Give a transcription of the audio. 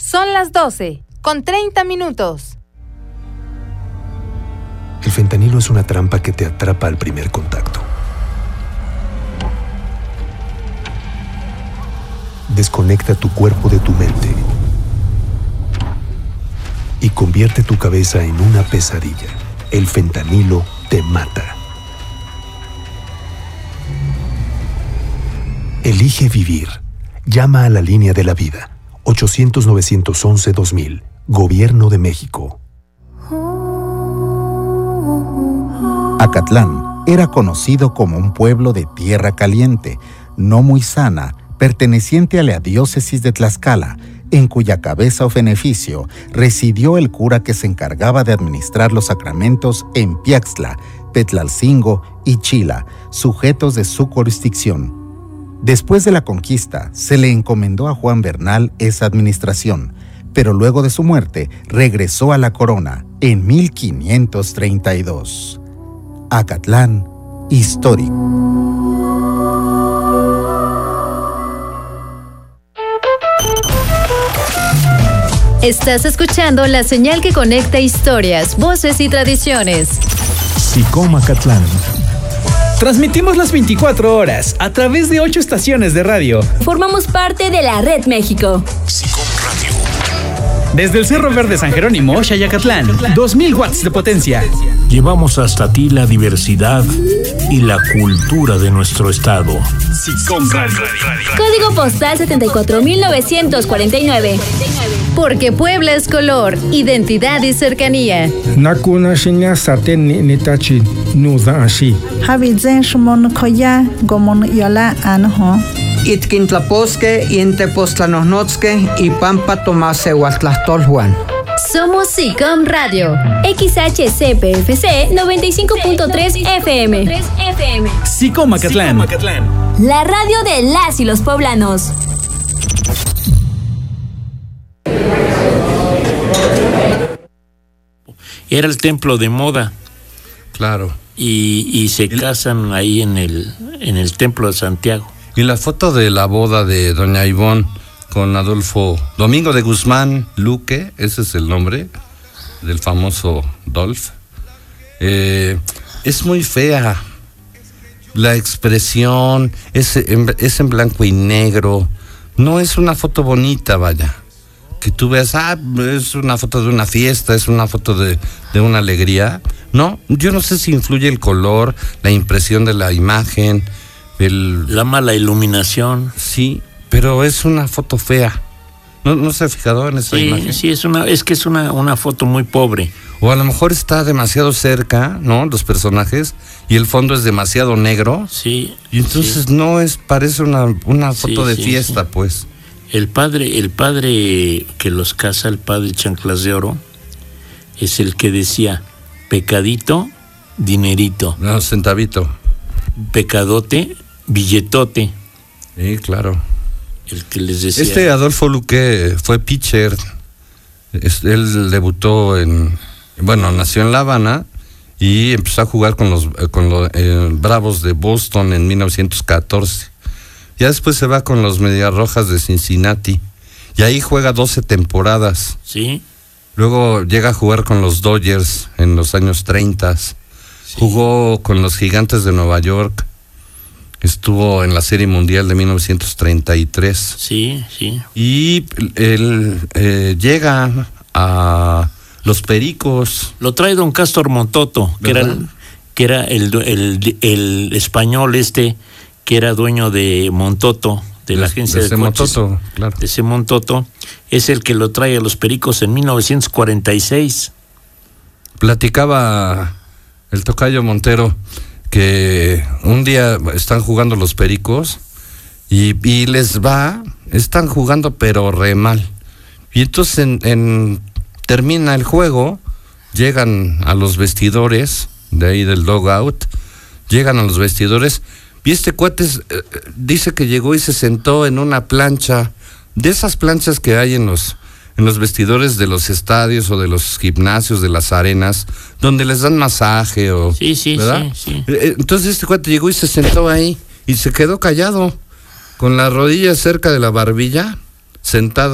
Son las 12:30. El fentanilo es una trampa que te atrapa al primer contacto. Desconecta tu cuerpo de tu mente y convierte tu cabeza en una pesadilla. El fentanilo te mata. Elige vivir. Llama a la línea de la vida. 800-911-2000. Gobierno de México. Acatlán era conocido como un pueblo de tierra caliente, no muy sana, perteneciente a la diócesis de Tlaxcala, en cuya cabeza o beneficio residió el cura que se encargaba de administrar los sacramentos en Piaxtla, Petlalcingo y Chila, sujetos de su jurisdicción. Después de la conquista, se le encomendó a Juan Bernal esa administración, pero luego de su muerte regresó a la corona en 1532. Acatlán, histórico. Estás escuchando la señal que conecta historias, voces y tradiciones. SICOM Acatlán. Transmitimos las 24 horas a través de 8 estaciones de radio. Formamos parte de la Red México. SICOM Radio. Desde el Cerro Verde San Jerónimo, Xayacatlán, 2000 watts de potencia. Llevamos hasta ti la diversidad y la cultura de nuestro estado. SICOM Radio. Código postal 74949. Porque Puebla es color, identidad y cercanía. Nakuna shinya saten nitachi nuda ashi. Habizen shmon koya gomon yola anho. Itkintlaposque, Intepostlanosnotzque y Pampa Tomase Huatlastolhuan. Somos SICOM Radio. XHCPFC 95.3 FM. SICOM Acatlán. La radio de las y los poblanos. Era el templo de moda. Claro. Y se casan ahí en el templo de Santiago. Y la foto de la boda de doña Ivonne con Adolfo Domingo de Guzmán Luque, ese es el nombre del famoso Dolph, es muy fea. La expresión es en blanco y negro. No es una foto bonita, vaya. Que tú veas, es una foto de una fiesta, es una foto de una alegría. No, yo no sé si influye el color, la impresión de la imagen, la mala iluminación. Sí, pero es una foto fea. ¿No se ha fijado en esa imagen? Sí, es una foto muy pobre. O a lo mejor está demasiado cerca, ¿no? Los personajes, y el fondo es demasiado negro. Sí. Y entonces parece una foto de fiesta, pues. El padre que los casa, el padre Chanclas de Oro, es el que decía, pecadito, dinerito. No, centavito. Pecadote, billetote. Sí, claro. El que les decía. Adolfo Luque fue pitcher. Él debutó nació en La Habana y empezó a jugar con los Bravos de Boston en 1914. Ya después se va con los Medias Rojas de Cincinnati y ahí juega 12 temporadas. Sí. Luego llega a jugar con los Dodgers en los años 30. Sí. Jugó con los Gigantes de Nueva York. Estuvo en la Serie Mundial de 1933. Sí. Y él llega a los Pericos. Lo trae don Cástor Montoto, que era el español que era dueño de Montoto, de la agencia de coches. Montoto, claro. De ese Montoto, es el que lo trae a los Pericos en 1946. Platicaba el tocayo Montero que un día están jugando los Pericos y están jugando pero re mal. Y entonces termina el juego, llegan a los vestidores, de ahí del dugout, llegan a los vestidores, y este cuate dice que llegó y se sentó en una plancha, de esas planchas que hay en los vestidores de los estadios o de los gimnasios, de las arenas, donde les dan masaje o... Sí, ¿verdad? Sí. Entonces este cuate llegó y se sentó ahí y se quedó callado, con la rodilla cerca de la barbilla, sentado